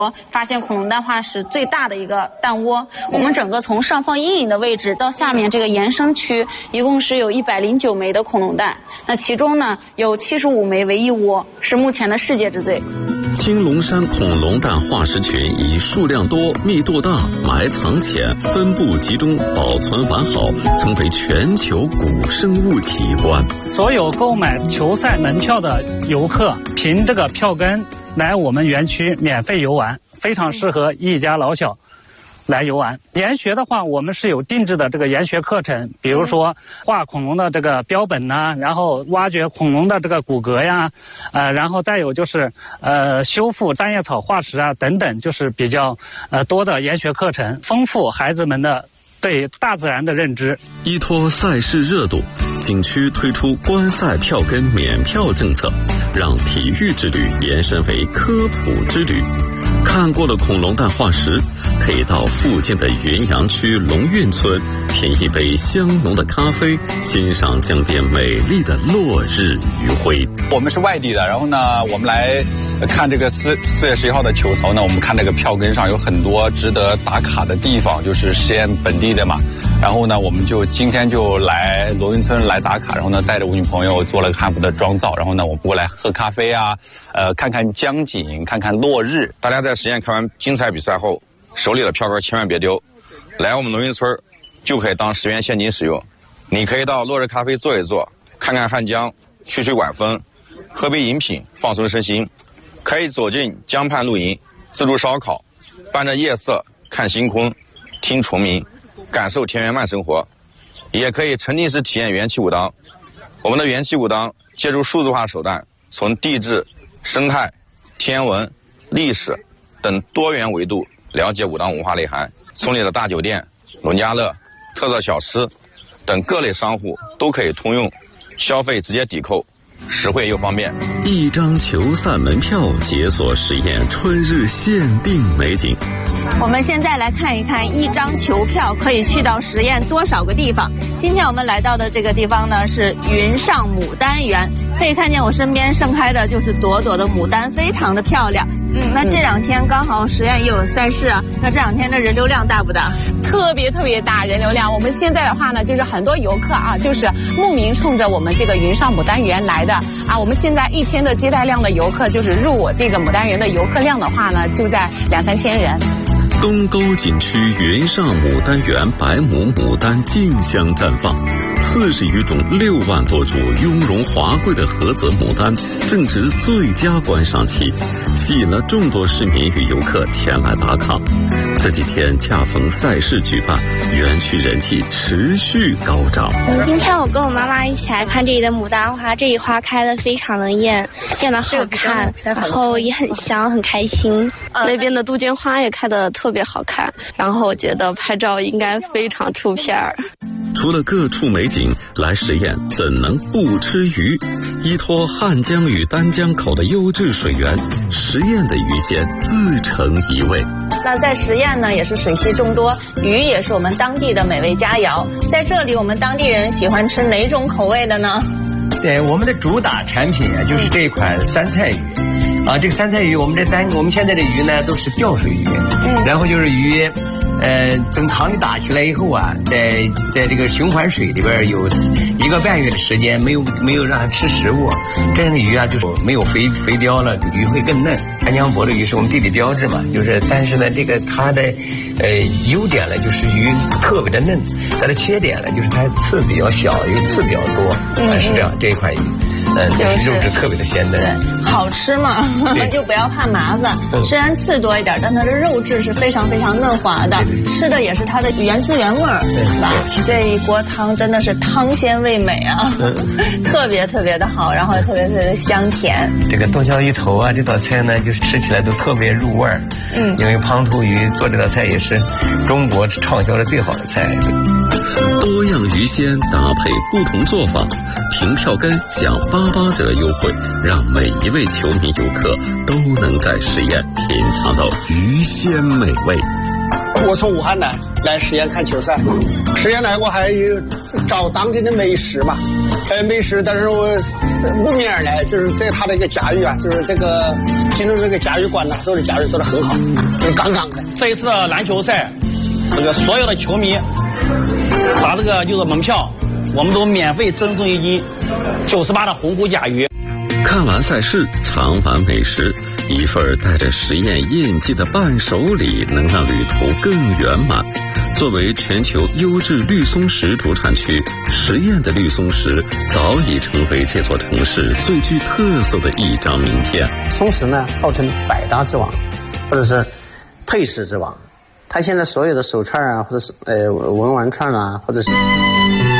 发现恐龙蛋化石最大的一个蛋窝。我们整个从上方阴影的位置到下面这个延伸区，一共是有109枚的恐龙蛋。那其中呢，有75枚为一窝，是目前的世界之最。 青龙山恐龙蛋化石群以数量多、密度大、埋藏浅、分布集中、保存完好，成为全球古生物奇观。 所有购买球赛门票的游客，凭这个票根来我们园区免费游玩，非常适合一家老小来游玩。研学的话，我们是有定制的这个研学课程，比如说画恐龙的这个标本呐，然后挖掘恐龙的这个骨骼呀，然后再有就是修复三叶草化石啊等等，就是比较多的研学课程，丰富孩子们的对大自然的认知。 依托赛事热度，景区推出观赛票根免票政策，让体育之旅延伸为科普之旅。看过了恐龙蛋化石，可以到附近的云阳区龙运村品一杯香浓的咖啡，欣赏江边美丽的落日余晖。 我们是外地的，然后呢，我们来看这个4月11号的球槽呢，我们看这个票根上有很多值得打卡的地方，就是实验本地的嘛。然后呢，我们就今天就来龙运村来打卡，然后呢，带着我女朋友做了个汉服的妆造，然后呢，我们过来喝咖啡啊，看看江景，看看落日。 大家在实验看完精彩比赛后，手里的票根千万别丢，来我们龙运村就可以当10元现金使用。你可以到落日咖啡坐一坐，看看汉江，吹吹晚风，喝杯饮品，放松身心。可以走进江畔露营，自助烧烤，伴着夜色看星空，听虫鸣，感受田园慢生活。也可以沉浸式体验元气武当。我们的元气武当借助数字化手段，从地质、生态、天文、历史等多元维度了解武当文化内涵。村里的大酒店、农家乐、特色小吃等各类商户都可以通用，消费直接抵扣，实惠又方便。 一张球赛门票解锁实验春日限定美景。 我们现在来看一看一张球票可以去到实验多少个地方。今天我们来到的这个地方呢是云上牡丹园，可以看见我身边盛开的就是朵朵的牡丹，非常的漂亮。那这2天刚好实验也有赛事啊，那这2天的人流量大不大？ 特别大人流量。我们现在的话呢，就是很多游客啊，就是慕名冲着我们这个云上牡丹园来的啊。我们现在1天的接待量的游客，就是入我这个牡丹园的游客量的话呢，就在2-3千人。 东沟景区云上牡丹园白母牡丹竞相绽放，40余种6万多株雍容华贵的菏泽牡丹正值最佳观赏期，吸引了众多市民与游客前来打卡。这几天恰逢赛事举办，园区人气持续高涨。 今天我跟我妈妈一起来看这里的牡丹花，这里花开得非常的艳，变得好看，然后也很香，很开心。 那边的杜鹃花也开得特别好看，然后我觉得拍照应该非常出片儿。 除了各处美景，来实验怎能不吃鱼？依托汉江与丹江口的优质水源，实验的鱼鲜自成一味。 那在实验呢，也是水系众多，鱼也是我们当地的美味佳肴。在这里，我们当地人喜欢吃哪种口味的呢？ 对，我们的主打产品啊，就是这款酸菜鱼。这个酸菜鱼，我们现在的鱼呢都是吊水鱼，然后就是鱼，从塘里打起来以后啊，在这个循环水里边有1个半月的时间，没有让它吃食物，这样的鱼啊就是没有肥膘了，鱼会更嫩。长江博的鱼是我们地理标志嘛，但是呢，这个它的优点呢就是鱼特别的嫩，它的缺点呢就是它刺比较小，因为刺比较多，是这样这一款鱼。就是肉质特别的鲜嫩， 好吃嘛，就不要怕麻烦。虽然刺多一点，但它的肉质是非常嫩滑的，吃的也是它的原汁原味儿，是吧？这一锅汤真的是汤鲜味美啊，特别的好，然后特别的香甜。 这个剁椒鱼头啊，这道菜呢，就是吃起来都特别入味儿。因为滂沱鱼做这道菜也是中国畅销的最好的菜。 多样鱼鲜搭配不同做法，凭票根享88折优惠，让每一位球迷游客都能在实验品尝到鱼鲜美味。 我从武汉来实验看球赛，实验来我还找当地的美食嘛，美食，但是我慕名而来，就是在他这个驾驭啊，就是这个金州这个驾驭官呐，做的驾驭做得很好，就是杠杠的。 这一次的篮球赛，这个所有的球迷把这个就是门票，我们都免费赠送1斤98的洪湖甲鱼。 看完赛事，尝完美食，一份带着实验印记的伴手礼，能让旅途更圆满。作为全球优质绿松石主产区，十堰的绿松石早已成为这座城市最具特色的一张名片。 松石呢，号称百搭之王，或者是配饰之王。它现在所有的手串啊，或者是文玩串啊，或者是